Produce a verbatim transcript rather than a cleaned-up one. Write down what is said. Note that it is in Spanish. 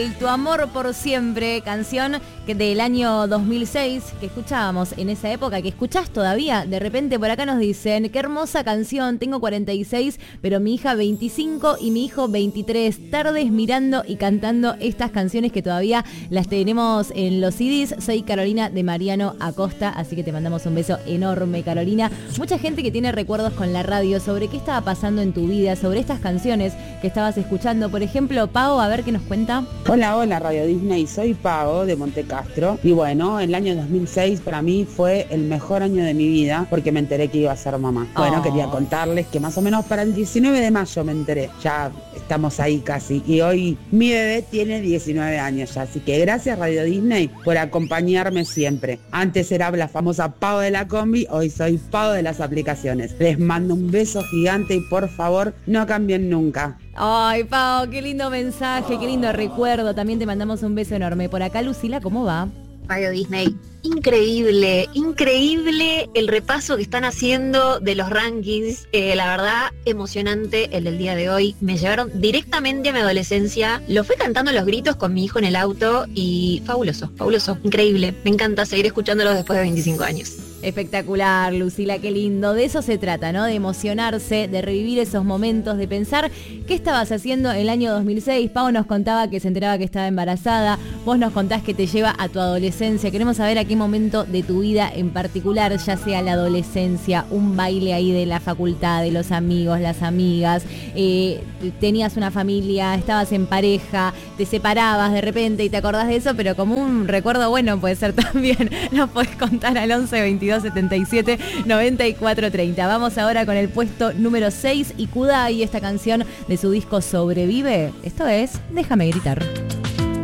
Tu amor por siempre, canción que del año dos mil seis, que escuchábamos en esa época, que escuchás todavía. De repente por acá nos dicen, qué hermosa canción, tengo cuarenta y seis, pero mi hija veinticinco y mi hijo veintitrés. Tardes mirando y cantando estas canciones que todavía las tenemos en los C Ds. Soy Carolina de Mariano Acosta, así que te mandamos un beso enorme, Carolina. Mucha gente que tiene recuerdos con la radio sobre qué estaba pasando en tu vida, sobre estas canciones que estabas escuchando. Por ejemplo, Pau, a ver qué nos cuenta. Hola, hola Radio Disney, soy Pau de Montecastro y bueno, el año dos mil seis para mí fue el mejor año de mi vida porque me enteré que iba a ser mamá. Bueno, Oh. quería contarles que más o menos para el diecinueve de mayo me enteré, ya estamos ahí casi y hoy mi bebé tiene diecinueve años ya, así que gracias Radio Disney por acompañarme siempre. Antes era la famosa Pau de la combi, hoy soy Pau de las aplicaciones. Les mando un beso gigante y por favor no cambien nunca. Ay, Pau, qué lindo mensaje, qué lindo recuerdo. También te mandamos un beso enorme. Por acá, Lucila, ¿cómo va? Radio Disney, increíble, increíble el repaso que están haciendo de los rankings, eh, la verdad emocionante el del día de hoy, me llevaron directamente a mi adolescencia, lo fui cantando a los gritos con mi hijo en el auto y fabuloso, fabuloso, increíble, me encanta seguir escuchándolos después de veinticinco años. Espectacular, Lucila, qué lindo. De eso se trata, ¿no? De emocionarse, de revivir esos momentos, de pensar qué estabas haciendo el año dos mil seis. Pau nos contaba que se enteraba que estaba embarazada. Vos nos contás que te lleva a tu adolescencia. Queremos saber a qué momento de tu vida en particular, ya sea la adolescencia, un baile ahí de la facultad, de los amigos, las amigas, eh, tenías una familia, estabas en pareja, te separabas de repente y te acordás de eso, pero como un recuerdo bueno puede ser también. Nos podés contar al once veintidós setenta y siete noventa y cuatro treinta. Vamos ahora con el puesto número seis y Kudai, esta canción de su disco Sobrevive. Esto es Déjame Gritar.